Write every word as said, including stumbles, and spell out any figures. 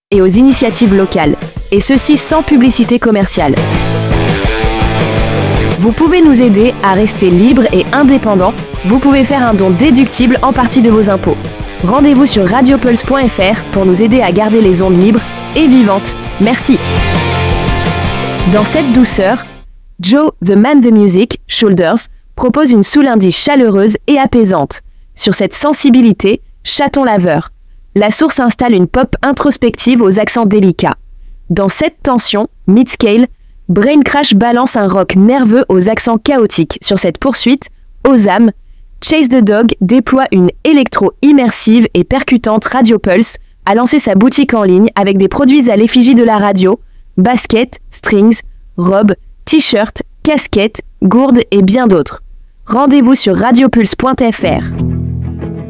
et aux initiatives locales, et ceci sans publicité commerciale. Vous pouvez nous aider à rester libre et indépendant. Vous pouvez faire un don déductible en partie de vos impôts. Rendez-vous sur radiopulse point f r pour nous aider à garder les ondes libres et vivantes. Merci. Dans cette douceur, Joe, the man the music, Shoulders, propose une sous-lundi chaleureuse et apaisante. Sur cette sensibilité, chaton laveur. La source installe une pop introspective aux accents délicats. Dans cette tension, mid-scale, Brain Crash balance un rock nerveux aux accents chaotiques. Sur cette poursuite, Ozam, Chase the Dog déploie une électro immersive et percutante. Radio Pulse a lancé sa boutique en ligne avec des produits à l'effigie de la radio, baskets, strings, robes, t-shirts, casquettes, gourdes et bien d'autres. Rendez-vous sur radiopulse point f r.